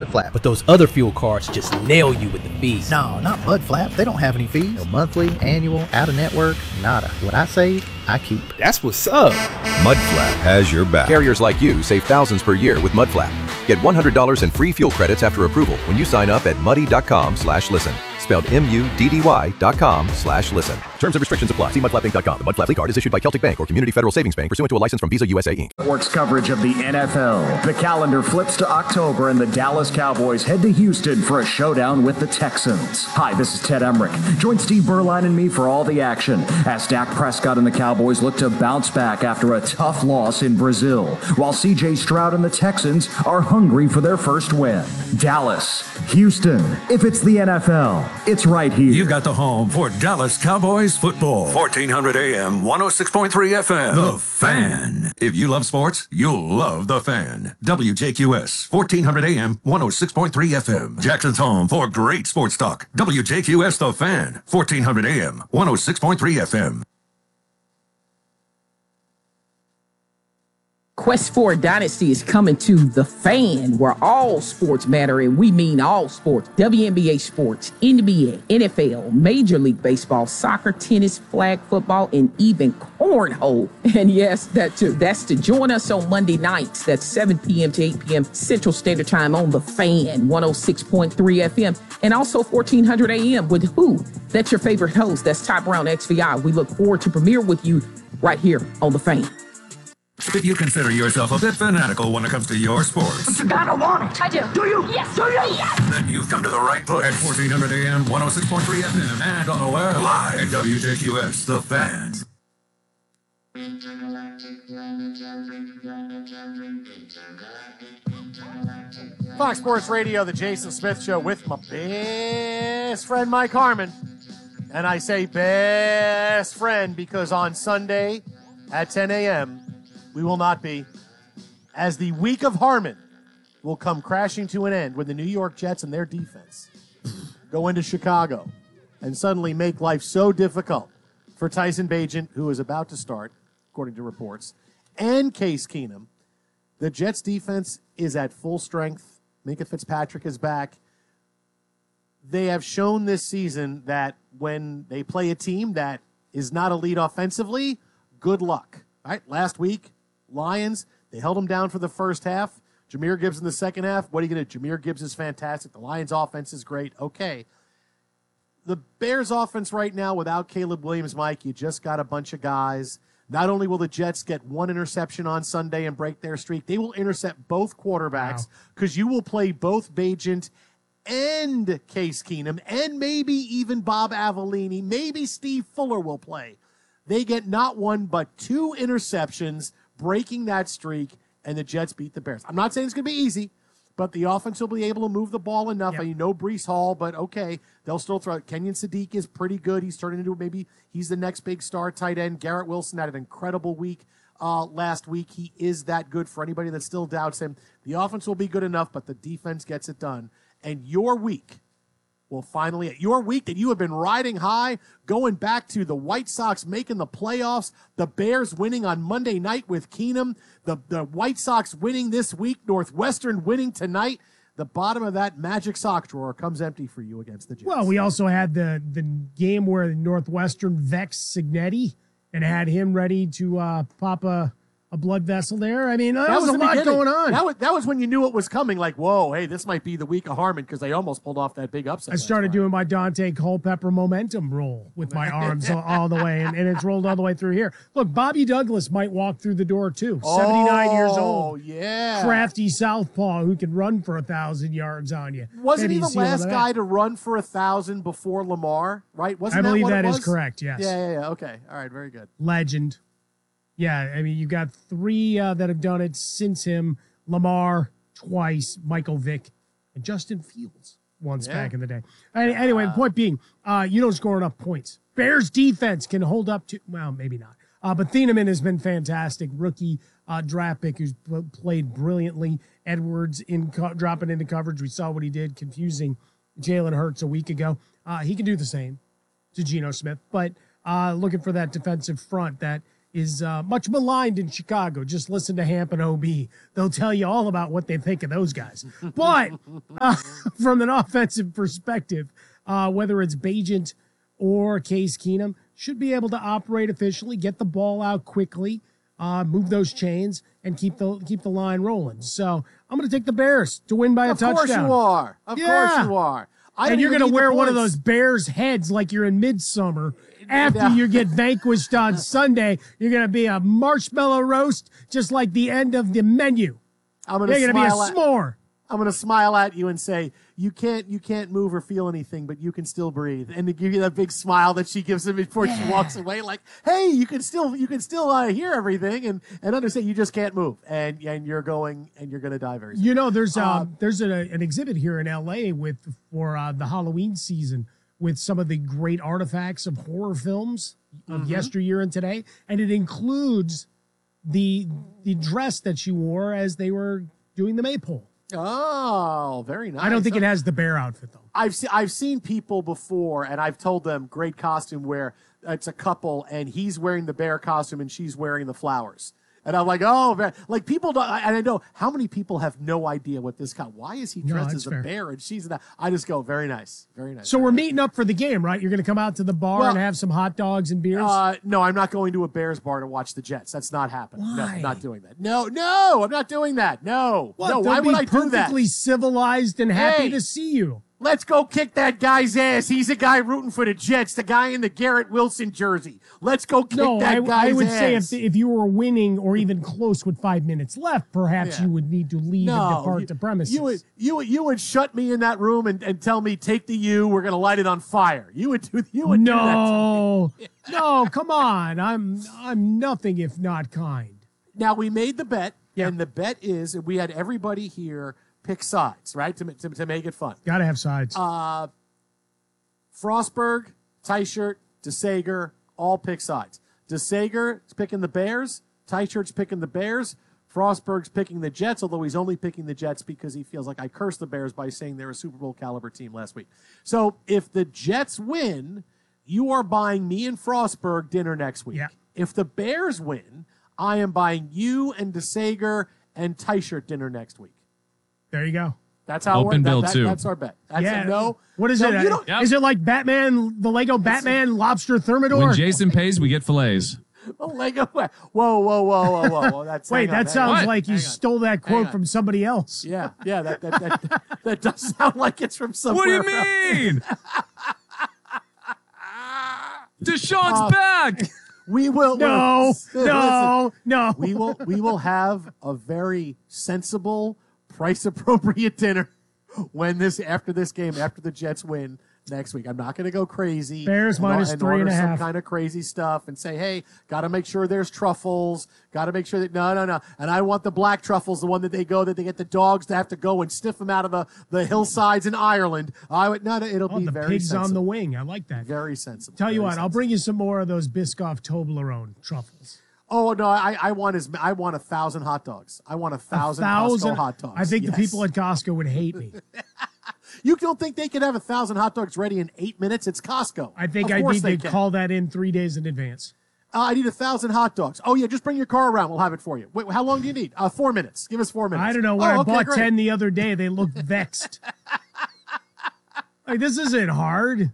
Flap. But those other fuel cards just nail you with the fees. No, not Mud Flap. They don't have any fees. No monthly, annual, out-of-network, nada. What I save, I keep. That's what's up. Mudflap has your back. Carriers like you save thousands per year with Mudflap. Get $100 in free fuel credits after approval when you sign up at muddy.com/listen. Spelled MUDDY.com/listen. Terms and restrictions apply. See mudflapping.com. The Mudflap card is issued by Celtic Bank or Community Federal Savings Bank pursuant to a license from Visa USA Inc. Sports coverage of the NFL. The calendar flips to October and the Dallas Cowboys head to Houston for a showdown with the Texans. Hi, this is Ted Emmerich. Join Steve Berline and me for all the action as Dak Prescott and the Cowboys look to bounce back after a tough loss in Brazil, while CJ Stroud and the Texans are hungry for their first win. Dallas, Houston. If it's the NFL, it's right here. You got the home for Dallas Cowboys football. 1400 AM, 106.3 FM. The Fan. If you love sports, you'll love The Fan. WJQS, 1400 AM, 106.3 FM. Jackson's home for great sports talk. WJQS The Fan, 1400 AM, 106.3 FM. Quest for a Dynasty is coming to The Fan, where all sports matter, and we mean all sports. WNBA sports, NBA, NFL, Major League Baseball, soccer, tennis, flag football, and even cornhole. And yes, that too. That's to join us on Monday nights. That's 7 p.m. to 8 p.m. Central Standard Time on The Fan, 106.3 FM, and also 1400 AM with who? That's your favorite host. That's Ty Brown, XVI. We look forward to premiere with you right here on The Fan. If you consider yourself a bit fanatical when it comes to your sports, but you gotta want it. I do. Do you? Yes. Do you? Yes. Then you've come to the right place. At 1400 AM, 106.3 FM, and on the web, live at WJQS, The Fan. Fox Sports Radio, the Jason Smith Show with my best friend Mike Harmon. And I say best friend because on Sunday at 10 a.m., we will not be, as the week of Harmon will come crashing to an end when the New York Jets and their defense go into Chicago and suddenly make life so difficult for Tyson Bagent, who is about to start, according to reports, and Case Keenum. The Jets defense is at full strength. Minka Fitzpatrick is back. They have shown this season that when they play a team that is not elite offensively, good luck. Right? Last week, Lions, they held them down for the first half. Jahmyr Gibbs in the second half. What are you going to do? Jahmyr Gibbs is fantastic. The Lions' offense is great. Okay. The Bears' offense right now without Caleb Williams, Mike, you just got a bunch of guys. Not only will the Jets get one interception on Sunday and break their streak, they will intercept both quarterbacks because you will play both Bagent and Case Keenum and maybe even Bob Avellini. Maybe Steve Fuller will play. They get not one but two interceptions, breaking that streak, and the Jets beat the Bears. I'm not saying it's going to be easy, but the offense will be able to move the ball enough. Yep. I know Breece Hall, but okay, they'll still throw it. Kenyon Sadiq is pretty good. He's turning into maybe he's the next big star tight end. Garrett Wilson had an incredible week last week. He is that good for anybody that still doubts him. The offense will be good enough, but the defense gets it done. And your week will finally, your week that you have been riding high, going back to the White Sox making the playoffs, the Bears winning on Monday night with Keenum, the White Sox winning this week, Northwestern winning tonight. The bottom of that magic sock drawer comes empty for you against the Jets. Well, we also had the game where Northwestern vexed Signetti and had him ready to pop a blood vessel there. I mean, that was a lot going on. That was when you knew it was coming. Like, whoa, hey, this might be the week of Harmon because they almost pulled off that big upset. I started doing my Dante Culpepper momentum roll with my arms all the way, and it's rolled all the way through here. Look, Bobby Douglas might walk through the door too. 79 years old. Oh, yeah. Crafty southpaw who can run for 1,000 yards on you. Wasn't he the last guy to run for 1,000 before Lamar, right? I believe that is correct, yes. Yeah. Okay. All right, very good. Legend. Yeah, I mean, you got three that have done it since him. Lamar twice, Michael Vick, and Justin Fields once back in the day. Anyway, the point being, you don't score enough points. Bears defense can hold up to, well, maybe not. But Thieneman has been fantastic. Rookie draft pick who's played brilliantly. Edwards dropping into coverage. We saw what he did, confusing Jalen Hurts a week ago. He can do the same to Geno Smith, but looking for that defensive front that is much maligned in Chicago. Just listen to Hamp and OB. They'll tell you all about what they think of those guys. But from an offensive perspective, whether it's Bagent or Case Keenum, should be able to operate efficiently, get the ball out quickly, move those chains, and keep the line rolling. So I'm going to take the Bears to win by a touchdown. Of course you are. Of course you are. And you're going to wear one of those Bears heads like you're in Midsummer. After you get vanquished on Sunday, you're going to be a marshmallow roast, just like the end of the menu. You're going to be a s'more. I'm going to smile at you and say, you can't move or feel anything, but you can still breathe. And to give you that big smile that she gives him before she walks away, like, hey, you can still hear everything and understand you just can't move. And you're going to die very soon. You know, there's an exhibit here in LA for the Halloween season with some of the great artifacts of horror films of yesteryear and today. And it includes the dress that she wore as they were doing the maypole. Oh, very nice. I don't think it has the bear outfit, though. I've seen people before, and I've told them great costume where it's a couple, and he's wearing the bear costume, and she's wearing the flowers. And I'm like, oh, like people don't, and I know how many people have no idea what this guy, why is he dressed as a bear and she's that? I just go, very nice, very nice. So we're meeting up for the game, right? You're going to come out to the bar and have some hot dogs and beers? No, I'm not going to a Bears bar to watch the Jets. That's not happening. Why? No, I'm not doing that. No, I'm not doing that. No. What? No, why would I do that? Perfectly civilized and happy to see you. Let's go kick that guy's ass. He's a guy rooting for the Jets, the guy in the Garrett Wilson jersey. Let's go kick that guy's ass. I would say if you were winning or even close with 5 minutes left, perhaps you would need to leave and depart the premises. You would shut me in that room and tell me, take the U, we're going to light it on fire. You would do that to me. No, come on. I'm nothing if not kind. Now, we made the bet, and the bet is we had everybody here pick sides, right, to make it fun. Got to have sides. Frostberg, Teichert, DeSager, all pick sides. DeSager is picking the Bears. Teichert's picking the Bears. Frostberg's picking the Jets, although he's only picking the Jets because he feels like I cursed the Bears by saying they're a Super Bowl caliber team last week. So if the Jets win, you are buying me and Frostberg dinner next week. Yeah. If the Bears win, I am buying you and DeSager and Teichert dinner next week. There you go. That's how Open bill too. That's our bet. That's What is it? Is it like Batman, the Lego Batman Lobster Thermidor? When Jason pays, we get fillets. Lego. Whoa. That sounds like you stole that quote from somebody else. Yeah. That does sound like it's from somewhere. What do you mean? Deshaun's back. We will. No. We will have a very sensible, price-appropriate dinner after this game, after the Jets win next week. I'm not going to go crazy. Bears minus 3.5. Some kind of crazy stuff and say, hey, got to make sure there's truffles. Got to make sure that no. And I want the black truffles, the one that they get the dogs to have to go and sniff them out of the hillsides in Ireland. It'll be the very pigs sensible. on the wing. I like that. Very sensible. Tell you what, I'll bring you some more of those Biscoff Toblerone truffles. Oh no! I want 1,000 hot dogs. I want 1,000 Costco hot dogs. I think the people at Costco would hate me. You don't think they could have 1,000 hot dogs ready in 8 minutes? It's Costco. I think I need to call that in 3 days in advance. I need 1,000 hot dogs. Oh yeah, just bring your car around. We'll have it for you. Wait, how long do you need? 4 minutes. Give us 4 minutes. I don't know. When I bought 10 the other day, they looked vexed. Like, this isn't hard.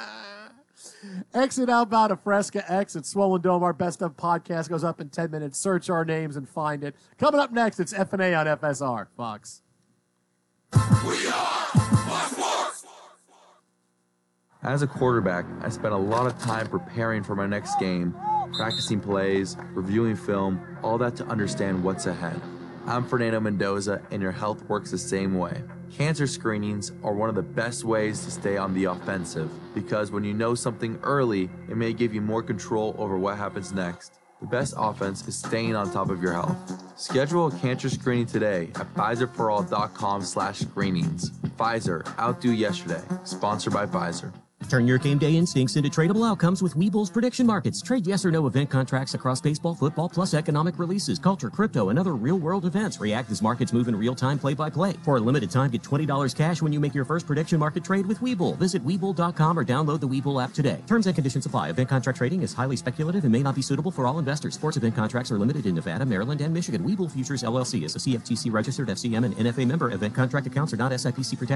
Exit Outbound of Fresca X at Swollen Dome. Our best of podcast goes up in 10 minutes. Search our names and find it. Coming up next, it's F&A on FSR. Fox. We are Fox Sports. As a quarterback, I spent a lot of time preparing for my next game, practicing plays, reviewing film, all that to understand what's ahead. I'm Fernando Mendoza, and your health works the same way. Cancer screenings are one of the best ways to stay on the offensive, because when you know something early, it may give you more control over what happens next. The best offense is staying on top of your health. Schedule a cancer screening today at PfizerForAll.com/screenings. Pfizer, outdo yesterday. Sponsored by Pfizer. Turn your game day instincts into tradable outcomes with Webull's prediction markets. Trade yes or no event contracts across baseball, football, plus economic releases, culture, crypto, and other real-world events. React as markets move in real time, play-by-play. For a limited time, get $20 cash when you make your first prediction market trade with Webull. Visit Webull.com or download the Webull app today. Terms and conditions apply. Event contract trading is highly speculative and may not be suitable for all investors. Sports event contracts are limited in Nevada, Maryland, and Michigan. Webull Futures LLC is a CFTC registered FCM and NFA member. Event contract accounts are not SIPC protected.